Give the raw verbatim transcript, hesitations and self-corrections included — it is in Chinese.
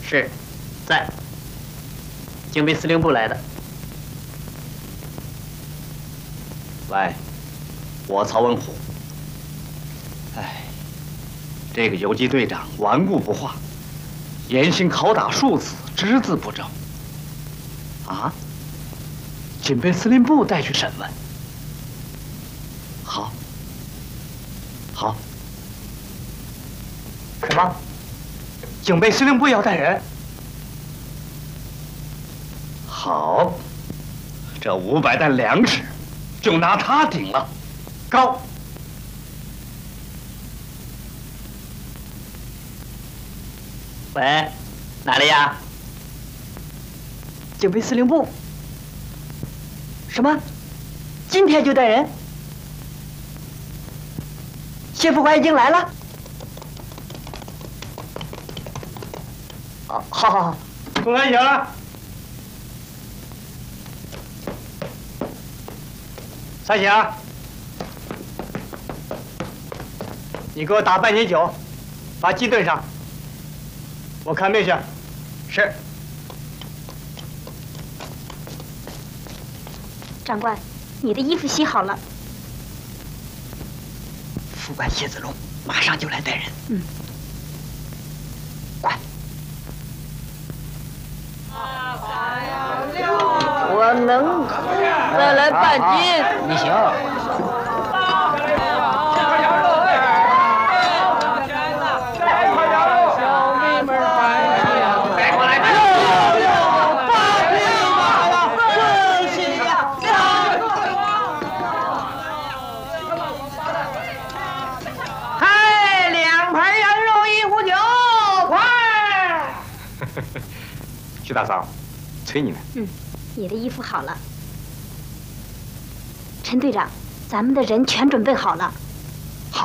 是，在。警备司令部来的。 喂，我曹文虎。哎，这个游击队长顽固不化，严刑拷打庶子，只字不正。啊？警备司令部带去审问。好。好。 什么？警备司令部要带人？ 好，这五百担粮食就拿他顶了。 高。 喂，哪里呀？ 警备司令部。什么？今天就带人？谢副官已经来了。哦，好好好， 公安醒了。三喜，你给我打半斤酒，把鸡炖上。我看命去。 是。 长官，你的衣服洗好了。 副官谢子龙马上就来带人。 嗯。 快。 我能再来半斤。 你行。 嗨，两盘羊肉，一壶酒，快！ 徐大嫂，催你呢。 嗯，你的衣服好了。陈队长，咱们的人全准备好了。